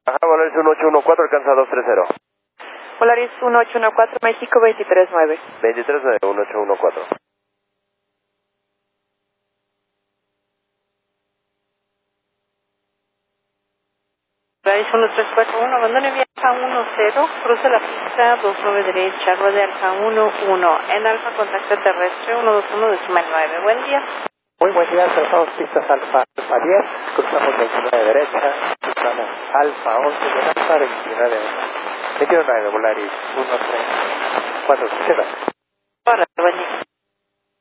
Ajá, Volaris 1814, alcanza 230. Volaris 1814, México 239. 239, 1814. Volaris 1341, abandone vía Alfa 10, cruce la pista 29 derecha, ruede Alfa 11, en Alfa contacto terrestre 121,9. Buen día. Muy buen día, trazamos pistas Alfa 10, cruzamos 29 derecha, cruzamos Alfa 11 de Alfa 29, Volaris 13, 4, 0. Para, buen día.